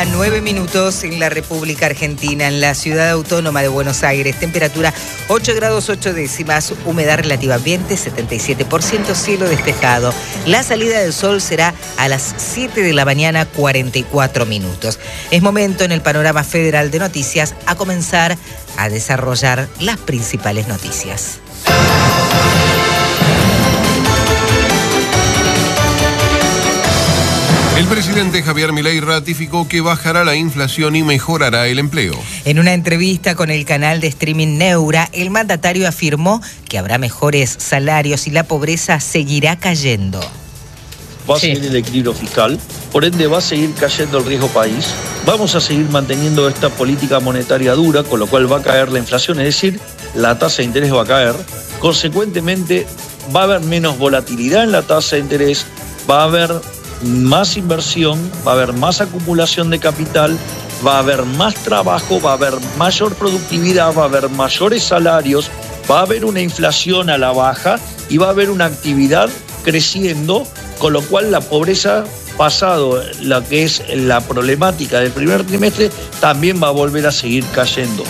hora 9 minutos en la República Argentina, en la ciudad autónoma de Buenos Aires. Temperatura 8 grados 8 décimas, humedad relativa ambiente 77%, cielo despejado. La salida del sol será a las 7 de la mañana, 44 minutos. Es momento en el panorama federal de noticias a comenzar a desarrollar las principales noticias. El presidente Javier Milei ratificó que bajará la inflación y mejorará el empleo. En una entrevista con el canal de streaming Neura, el mandatario afirmó que habrá mejores salarios y la pobreza seguirá cayendo. Va a seguir el equilibrio fiscal, por ende va a seguir cayendo el riesgo país. Vamos a seguir manteniendo esta política monetaria dura, con lo cual va a caer la inflación, es decir, la tasa de interés va a caer. Consecuentemente, va a haber menos volatilidad en la tasa de interés, va a haber más inversión, va a haber más acumulación de capital, va a haber más trabajo, va a haber mayor productividad, va a haber mayores salarios, va a haber una inflación a la baja y va a haber una actividad creciendo, con lo cual la pobreza, pasado lo que es la problemática del primer trimestre, también va a volver a seguir cayendo.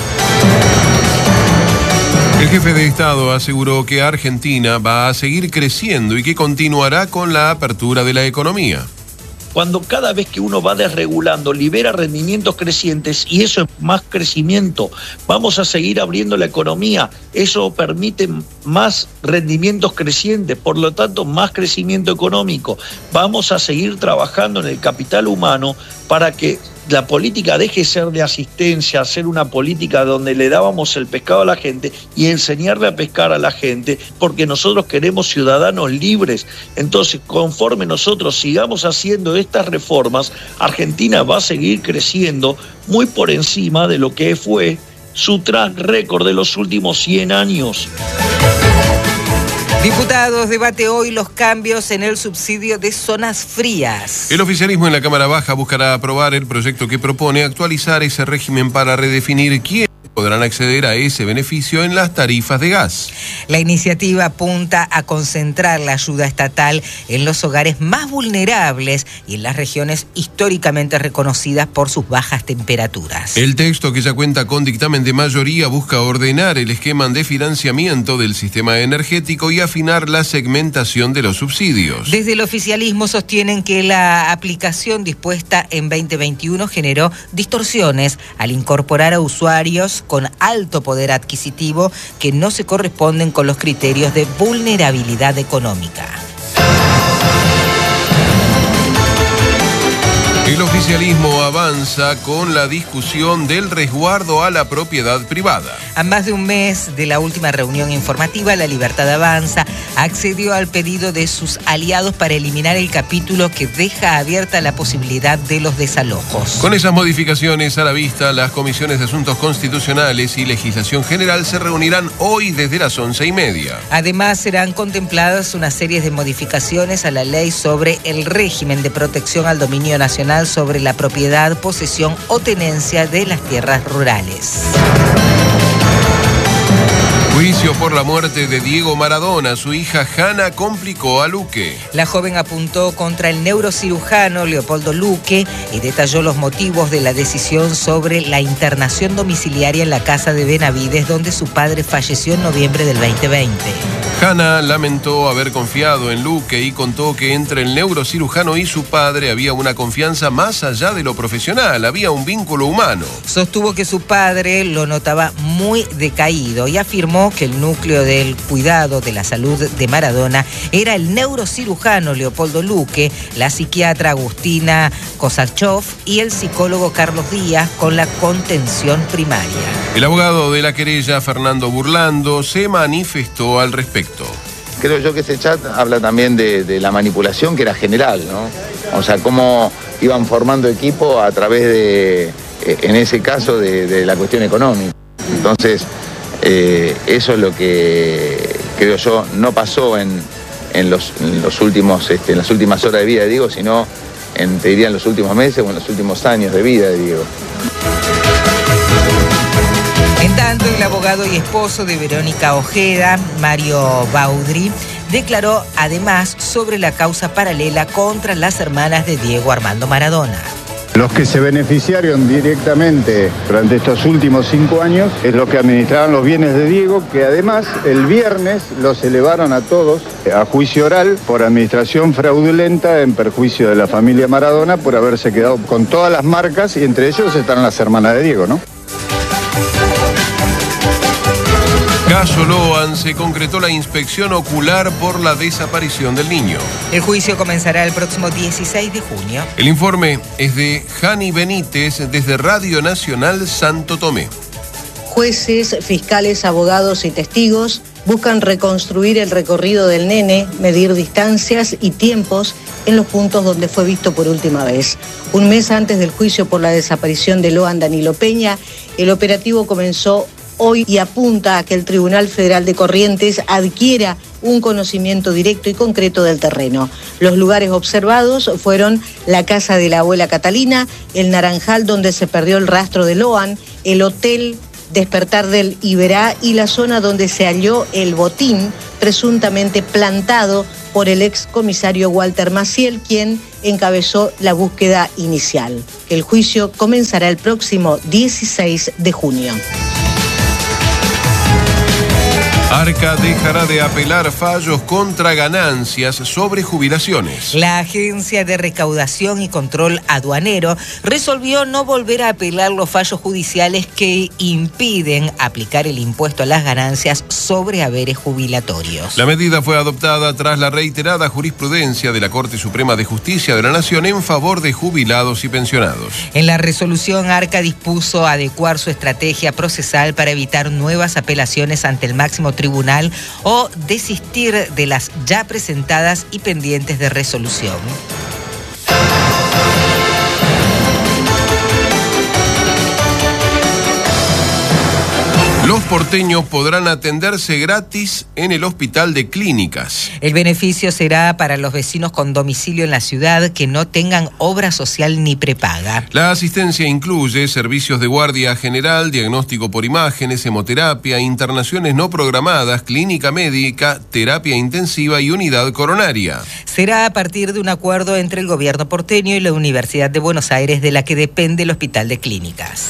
El jefe de Estado aseguró que Argentina va a seguir creciendo y que continuará con la apertura de la economía. Cuando cada vez que uno va desregulando, libera rendimientos crecientes y eso es más crecimiento. Vamos a seguir abriendo la economía. Eso permite más rendimientos crecientes, por lo tanto, más crecimiento económico. Vamos a seguir trabajando en el capital humano para que la política deje de ser de asistencia, ser una política donde le dábamos el pescado a la gente y enseñarle a pescar a la gente, porque nosotros queremos ciudadanos libres. Entonces, conforme nosotros sigamos haciendo estas reformas, Argentina va a seguir creciendo muy por encima de lo que fue su track record de los últimos 100 años. Diputados debate hoy los cambios en el subsidio de zonas frías. El oficialismo en la Cámara Baja buscará aprobar el proyecto que propone actualizar ese régimen para redefinir quiénes podrán acceder a ese beneficio en las tarifas de gas. La iniciativa apunta a concentrar la ayuda estatal en los hogares más vulnerables y en las regiones históricamente reconocidas por sus bajas temperaturas. El texto, que ya cuenta con dictamen de mayoría, busca ordenar el esquema de financiamiento del sistema energético y afinar la segmentación de los subsidios. Desde el oficialismo sostienen que la aplicación dispuesta en 2021 generó distorsiones al incorporar a usuarios con alto poder adquisitivo que no se corresponden con los criterios de vulnerabilidad económica. El oficialismo avanza con la discusión del resguardo a la propiedad privada. A más de un mes de la última reunión informativa, La Libertad Avanza accedió al pedido de sus aliados para eliminar el capítulo que deja abierta la posibilidad de los desalojos. Con esas modificaciones a la vista, las comisiones de Asuntos Constitucionales y Legislación General se reunirán hoy desde las 11:30. Además, serán contempladas una serie de modificaciones a la ley sobre el régimen de protección al dominio nacional sobre la propiedad, posesión o tenencia de las tierras rurales. Juicio por la muerte de Diego Maradona. Su hija Hanna complicó a Luque. La joven apuntó contra el neurocirujano Leopoldo Luque y detalló los motivos de la decisión sobre la internación domiciliaria en la casa de Benavides, donde su padre falleció en noviembre del 2020. Hanna lamentó haber confiado en Luque y contó que entre el neurocirujano y su padre había una confianza más allá de lo profesional, había un vínculo humano. Sostuvo que su padre lo notaba muy decaído y afirmó que el núcleo del cuidado de la salud de Maradona era el neurocirujano Leopoldo Luque, la psiquiatra Agustina Kosachov y el psicólogo Carlos Díaz, con la contención primaria. El abogado de la querella, Fernando Burlando, se manifestó al respecto. Creo yo que ese chat habla también de la manipulación, que era general, ¿no? O sea, cómo iban formando equipo a través de, en ese caso, de la cuestión económica. Entonces, eso es lo que creo yo no pasó en las últimas horas de vida de Diego, sino te diría en los últimos meses o en los últimos años de vida de Diego. En tanto, el abogado y esposo de Verónica Ojeda, Mario Baudry, declaró además sobre la causa paralela contra las hermanas de Diego Armando Maradona. Los que se beneficiaron directamente durante estos últimos 5 años es los que administraban los bienes de Diego, que además el viernes los elevaron a todos a juicio oral por administración fraudulenta en perjuicio de la familia Maradona por haberse quedado con todas las marcas y entre ellos están las hermanas de Diego, ¿no? Caso Loan, se concretó la inspección ocular por la desaparición del niño. El juicio comenzará el próximo 16 de junio. El informe es de Jani Benítez desde Radio Nacional Santo Tomé. Jueces, fiscales, abogados y testigos buscan reconstruir el recorrido del nene, medir distancias y tiempos en los puntos donde fue visto por última vez. Un mes antes del juicio por la desaparición de Loan Danilo Peña, el operativo comenzó hoy y apunta a que el Tribunal Federal de Corrientes adquiera un conocimiento directo y concreto del terreno. Los lugares observados fueron la casa de la abuela Catalina, el Naranjal donde se perdió el rastro de Loan, el hotel Despertar del Iberá y la zona donde se halló el botín presuntamente plantado por el excomisario Walter Maciel, quien encabezó la búsqueda inicial. El juicio comenzará el próximo 16 de junio. Arca dejará de apelar fallos contra ganancias sobre jubilaciones. La Agencia de Recaudación y Control Aduanero resolvió no volver a apelar los fallos judiciales que impiden aplicar el impuesto a las ganancias sobre haberes jubilatorios. La medida fue adoptada tras la reiterada jurisprudencia de la Corte Suprema de Justicia de la Nación en favor de jubilados y pensionados. En la resolución, Arca dispuso adecuar su estrategia procesal para evitar nuevas apelaciones ante el máximo tribunal o desistir de las ya presentadas y pendientes de resolución. Los porteños podrán atenderse gratis en el Hospital de Clínicas. El beneficio será para los vecinos con domicilio en la ciudad que no tengan obra social ni prepaga. La asistencia incluye servicios de guardia general, diagnóstico por imágenes, hemoterapia, internaciones no programadas, clínica médica, terapia intensiva y unidad coronaria. Será a partir de un acuerdo entre el gobierno porteño y la Universidad de Buenos Aires, de la que depende el Hospital de Clínicas.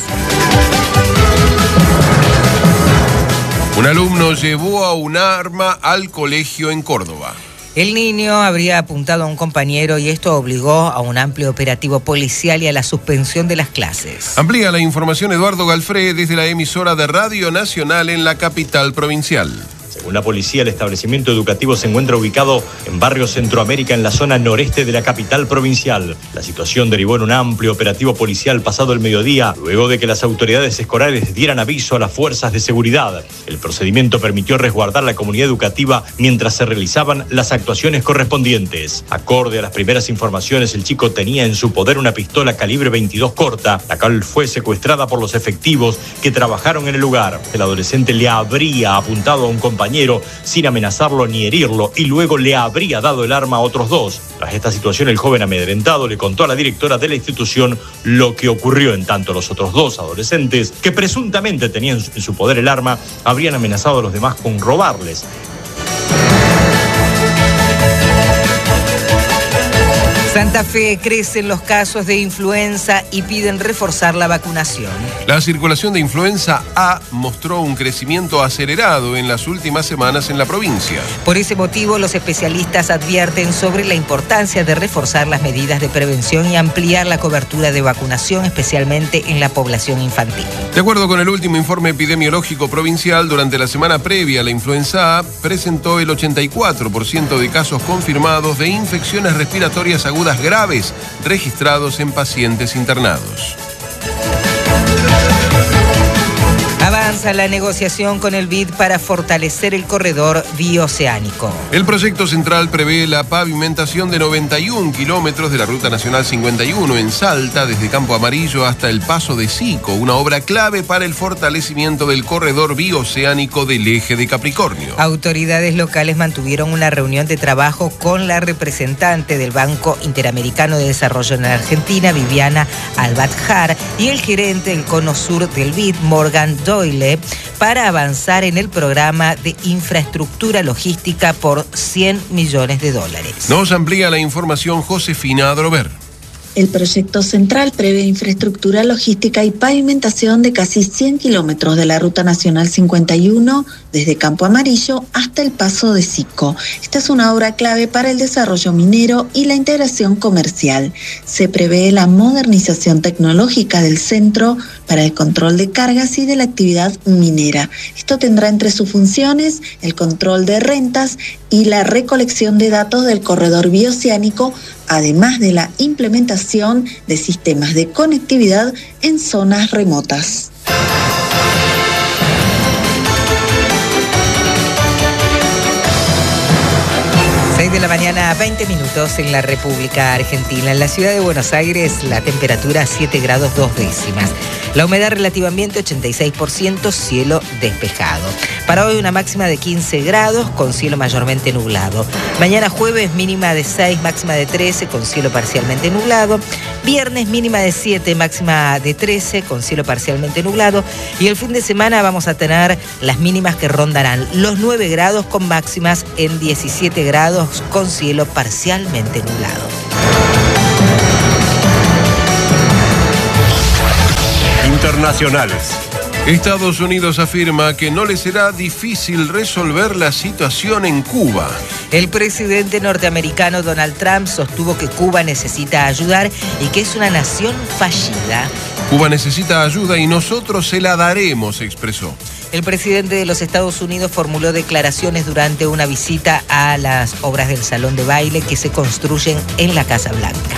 Un alumno llevó a un arma al colegio en Córdoba. El niño habría apuntado a un compañero y esto obligó a un amplio operativo policial y a la suspensión de las clases. Amplía la información Eduardo Galfré desde la emisora de Radio Nacional en la capital provincial. Según la policía, el establecimiento educativo se encuentra ubicado en Barrio Centroamérica, en la zona noreste de la capital provincial. La situación derivó en un amplio operativo policial pasado el mediodía, luego de que las autoridades escolares dieran aviso a las fuerzas de seguridad. El procedimiento permitió resguardar la comunidad educativa mientras se realizaban las actuaciones correspondientes. Acorde a las primeras informaciones, el chico tenía en su poder una pistola calibre 22 corta, la cual fue secuestrada por los efectivos que trabajaron en el lugar. El adolescente le habría apuntado a un compañero sin amenazarlo ni herirlo y luego le habría dado el arma a otros dos. Tras esta situación, el joven amedrentado le contó a la directora de la institución lo que ocurrió. En tanto, los otros dos adolescentes, que presuntamente tenían en su poder el arma, habrían amenazado a los demás con robarles. Santa Fe, crecen los casos de influenza y piden reforzar la vacunación. La circulación de influenza A mostró un crecimiento acelerado en las últimas semanas en la provincia. Por ese motivo, los especialistas advierten sobre la importancia de reforzar las medidas de prevención y ampliar la cobertura de vacunación, especialmente en la población infantil. De acuerdo con el último informe epidemiológico provincial, durante la semana previa a la influenza A, presentó el 84% de casos confirmados de infecciones respiratorias agudas graves registrados en pacientes internados. Avanza la negociación con el BID para fortalecer el corredor bioceánico. El proyecto central prevé la pavimentación de 91 kilómetros de la Ruta Nacional 51 en Salta, desde Campo Amarillo hasta el Paso de Sico, una obra clave para el fortalecimiento del corredor bioceánico del eje de Capricornio. Autoridades locales mantuvieron una reunión de trabajo con la representante del Banco Interamericano de Desarrollo en la Argentina, Viviana Albatjar, y el gerente del Cono Sur del BID, Morgan Doyle, para avanzar en el programa de infraestructura logística por $100 millones. Nos amplía la información Josefina Adrover. El proyecto central prevé infraestructura logística y pavimentación de casi 100 kilómetros de la Ruta Nacional 51, desde Campo Amarillo hasta el Paso de Sico. Esta es una obra clave para el desarrollo minero y la integración comercial. Se prevé la modernización tecnológica del centro para el control de cargas y de la actividad minera. Esto tendrá entre sus funciones el control de rentas y la recolección de datos del corredor bioceánico, además de la implementación de sistemas de conectividad en zonas remotas. 6 de la mañana, 20 minutos en la República Argentina. En la ciudad de Buenos Aires, la temperatura 7 grados 2 décimas. La humedad relativa ambiente 86%, cielo despejado. Para hoy una máxima de 15 grados con cielo mayormente nublado. Mañana jueves mínima de 6, máxima de 13 con cielo parcialmente nublado. Viernes mínima de 7, máxima de 13 con cielo parcialmente nublado. Y el fin de semana vamos a tener las mínimas que rondarán los 9 grados con máximas en 17 grados con cielo parcialmente nublado. Internacionales. Estados Unidos afirma que no le será difícil resolver la situación en Cuba. El presidente norteamericano Donald Trump sostuvo que Cuba necesita ayudar y que es una nación fallida. Cuba necesita ayuda y nosotros se la daremos, expresó. El presidente de los Estados Unidos formuló declaraciones durante una visita a las obras del salón de baile que se construyen en la Casa Blanca.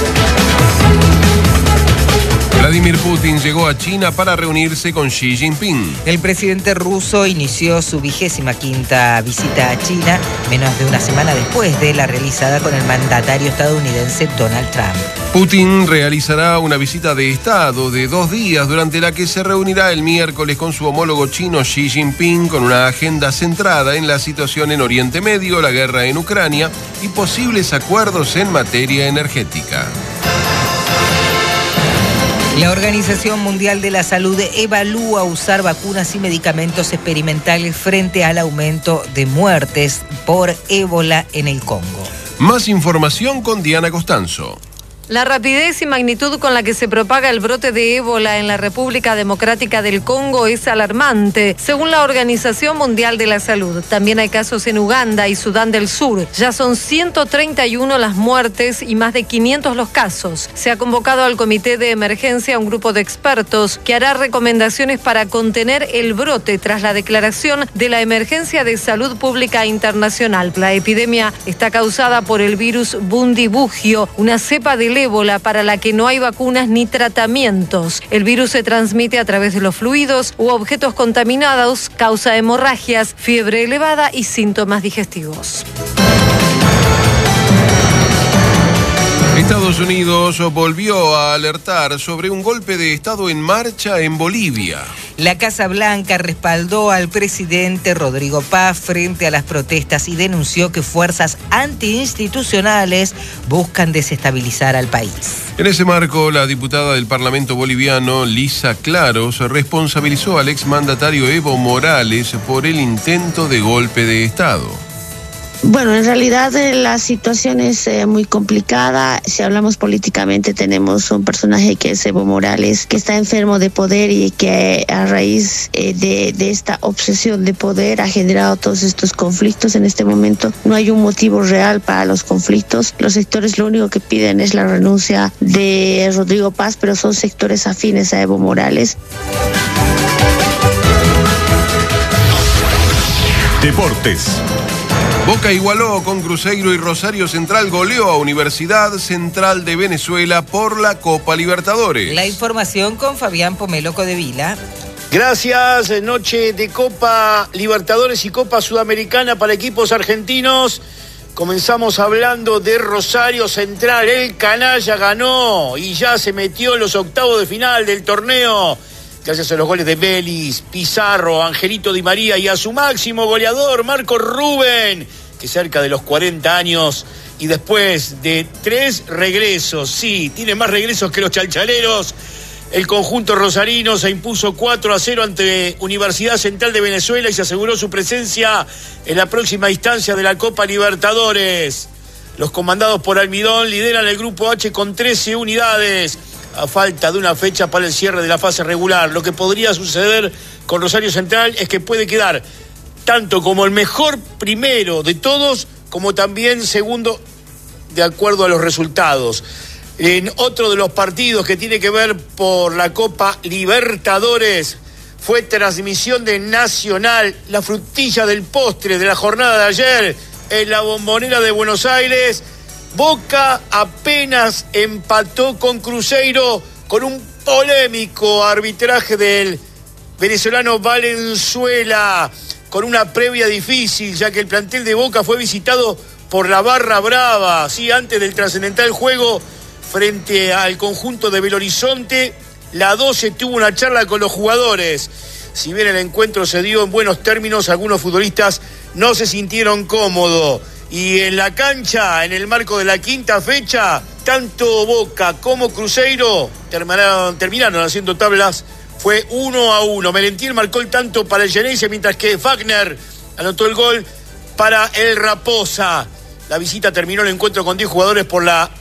Vladimir Putin llegó a China para reunirse con Xi Jinping. El presidente ruso inició su 25ª visita a China, menos de una semana después de la realizada con el mandatario estadounidense Donald Trump. Putin realizará una visita de Estado de 2 días, durante la que se reunirá el miércoles con su homólogo chino Xi Jinping, con una agenda centrada en la situación en Oriente Medio, la guerra en Ucrania y posibles acuerdos en materia energética. La Organización Mundial de la Salud evalúa usar vacunas y medicamentos experimentales frente al aumento de muertes por ébola en el Congo. Más información con Diana Costanzo. La rapidez y magnitud con la que se propaga el brote de ébola en la República Democrática del Congo es alarmante, según la Organización Mundial de la Salud. También hay casos en Uganda y Sudán del Sur. Ya son 131 las muertes y más de 500 los casos. Se ha convocado al Comité de Emergencia un grupo de expertos que hará recomendaciones para contener el brote tras la declaración de la Emergencia de Salud Pública Internacional. La epidemia está causada por el virus Bundibugyo, una cepa del ébola para la que no hay vacunas ni tratamientos. El virus se transmite a través de los fluidos u objetos contaminados, causa hemorragias, fiebre elevada y síntomas digestivos. Estados Unidos volvió a alertar sobre un golpe de Estado en marcha en Bolivia. La Casa Blanca respaldó al presidente Rodrigo Paz frente a las protestas y denunció que fuerzas antiinstitucionales buscan desestabilizar al país. En ese marco, la diputada del Parlamento boliviano, Lisa Claros, responsabilizó al exmandatario Evo Morales por el intento de golpe de Estado. Bueno, en realidad la situación es muy complicada. Si hablamos políticamente, tenemos un personaje que es Evo Morales, que está enfermo de poder y que a raíz de esta obsesión de poder ha generado todos estos conflictos. En este momento no hay un motivo real para los conflictos. Los sectores lo único que piden es la renuncia de Rodrigo Paz, pero son sectores afines a Evo Morales. Deportes. Boca igualó con Cruzeiro y Rosario Central goleó a Universidad Central de Venezuela por la Copa Libertadores. La información con Fabián Pomeloco de Vila. Gracias, noche de Copa Libertadores y Copa Sudamericana para equipos argentinos. Comenzamos hablando de Rosario Central, el canalla ganó y ya se metió en los octavos de final del torneo. Gracias a los goles de Vélez, Pizarro, Angelito Di María y a su máximo goleador, Marco Rubén, que cerca de los 40 años y después de 3 regresos, sí, tiene más regresos que los chalchaleros, el conjunto rosarino se impuso 4-0 ante Universidad Central de Venezuela y se aseguró su presencia en la próxima instancia de la Copa Libertadores. Los comandados por Almidón lideran el grupo H con 13 unidades, a falta de una fecha para el cierre de la fase regular. Lo que podría suceder con Rosario Central es que puede quedar tanto como el mejor primero de todos, como también segundo de acuerdo a los resultados. En otro de los partidos que tiene que ver por la Copa Libertadores, fue transmisión de Nacional, la frutilla del postre de la jornada de ayer en la Bombonera de Buenos Aires. Boca apenas empató con Cruzeiro con un polémico arbitraje del venezolano Valenzuela, con una previa difícil, ya que el plantel de Boca fue visitado por la Barra Brava, sí, antes del trascendental juego frente al conjunto de Belo Horizonte. La 12 tuvo una charla con los jugadores. Si bien el encuentro se dio en buenos términos, algunos futbolistas no se sintieron cómodos. Y en la cancha, en el marco de la quinta fecha, tanto Boca como Cruzeiro terminaron haciendo tablas. Fue 1-1. Merentiel marcó el tanto para el Geneise, mientras que Wagner anotó el gol para el Raposa. La visita terminó el encuentro con 10 jugadores por la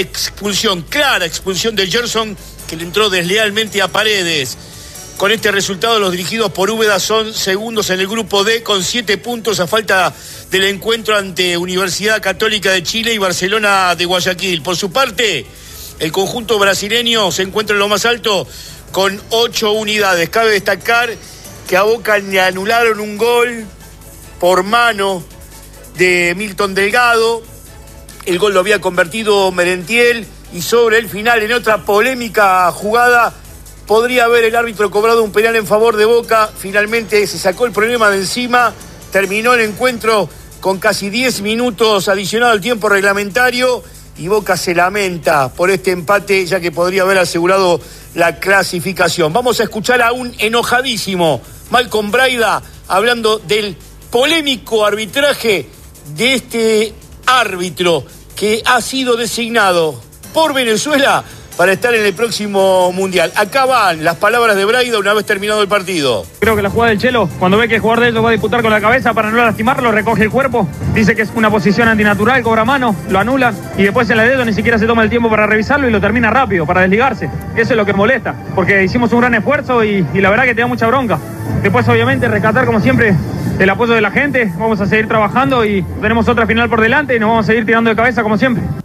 clara expulsión de Gerson, que le entró deslealmente a Paredes. Con este resultado, los dirigidos por Úbeda son segundos en el grupo D con 7 puntos a falta del encuentro ante Universidad Católica de Chile y Barcelona de Guayaquil. Por su parte, el conjunto brasileño se encuentra en lo más alto con 8 unidades. Cabe destacar que a Boca le anularon un gol por mano de Milton Delgado. El gol lo había convertido Merentiel, y sobre el final, en otra polémica jugada, podría haber el árbitro cobrado un penal en favor de Boca. Finalmente se sacó el problema de encima, terminó el encuentro con casi 10 minutos adicionado al tiempo reglamentario, y Boca se lamenta por este empate, ya que podría haber asegurado la clasificación. Vamos a escuchar a un enojadísimo Malcolm Braida hablando del polémico arbitraje de este árbitro que ha sido designado por Venezuela para estar en el próximo Mundial. Acá van las palabras de Braida una vez terminado el partido. Creo que la jugada del Chelo, cuando ve que el jugador de ellos va a disputar con la cabeza para no lastimarlo, recoge el cuerpo, dice que es una posición antinatural, cobra mano, lo anula, y después en la dedo ni siquiera se toma el tiempo para revisarlo y lo termina rápido, para desligarse. Eso es lo que molesta, porque hicimos un gran esfuerzo y la verdad que te da mucha bronca. Después, obviamente, rescatar como siempre el apoyo de la gente. Vamos a seguir trabajando y tenemos otra final por delante y nos vamos a seguir tirando de cabeza como siempre.